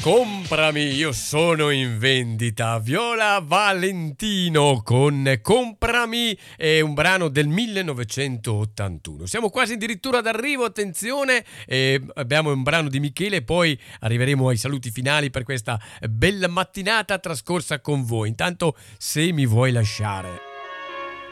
Comprami, io sono in vendita. Viola Valentino con Comprami, è un brano del 1981. Siamo quasi addirittura d'arrivo, attenzione. Abbiamo un brano di Michele, poi arriveremo ai saluti finali per questa bella mattinata trascorsa con voi. Intanto, se mi vuoi lasciare.